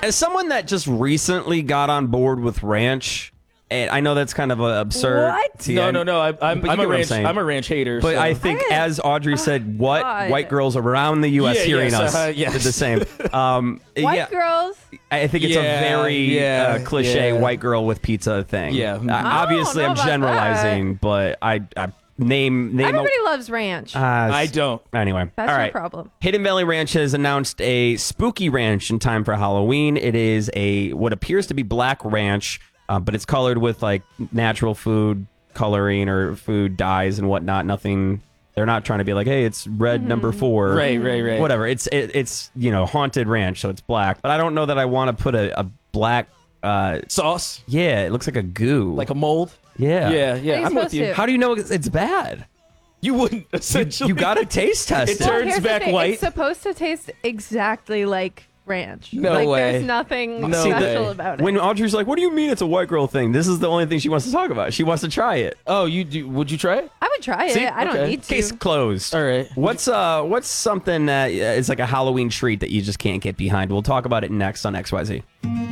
as someone that just recently got on board with ranch, and I know that's kind of absurd. What? No. I'm But you a get what I'm ranch. saying. I'm a ranch hater. But so. I think, as Audrey said, what God. white girls around the U.S. Yeah, hearing yes, us yes. did the same. White girls. I think it's a very cliche yeah. white girl with pizza thing. Yeah. Obviously, know I'm about generalizing, but I name. Everybody loves ranch. I don't. Anyway, That's all your right. problem. Hidden Valley Ranch has announced a spooky ranch in time for Halloween. It is what appears to be black ranch, but it's colored with like natural food coloring or food dyes and whatnot. Nothing. They're not trying to be like, hey, it's red number 4. Right. Whatever. It's haunted ranch, so it's black. But I don't know that I want to put a black Sauce, Yeah, it looks like a goo. like a mold. Yeah. Yeah. How I'm you with supposed you. to? How do you know it's bad? You wouldn't essentially. You got to taste test It it. turns here's the back thing. white. It's supposed to taste exactly like ranch. No like, way. There's nothing No special way. about it. When Audrey's like, what do you mean it's a white girl thing? This is the only thing she wants to talk about. She wants to try it. Oh, you do? Would you try it? I would try See? it. I don't Okay. need to. Case closed. All right. What's something that is like a Halloween treat that you just can't get behind? We'll talk about it next on XYZ.